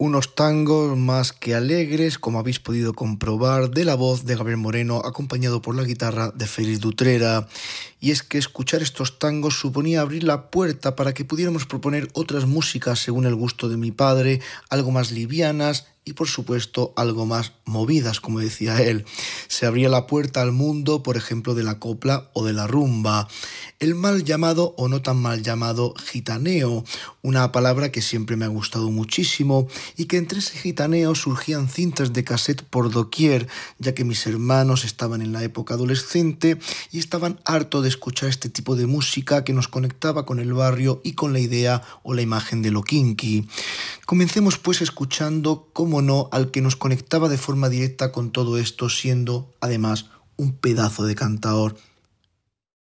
Unos tangos más que alegres, como habéis podido comprobar, de la voz de Gabriel Moreno, acompañado por la guitarra de Félix Dutrera. Y es que escuchar estos tangos suponía abrir la puerta para que pudiéramos proponer otras músicas según el gusto de mi padre, algo más livianas y por supuesto algo más movidas, como decía él. Se abría la puerta al mundo, por ejemplo, de la copla o de la rumba. El mal llamado o no tan mal llamado gitaneo, una palabra que siempre me ha gustado muchísimo y que entre ese gitaneo surgían cintas de cassette por doquier, ya que mis hermanos estaban en la época adolescente y estaban harto de escuchar este tipo de música que nos conectaba con el barrio y con la idea o la imagen de lo kinky. Comencemos pues escuchando, cómo no, al que nos conectaba de forma directa con todo esto, siendo además un pedazo de cantaor.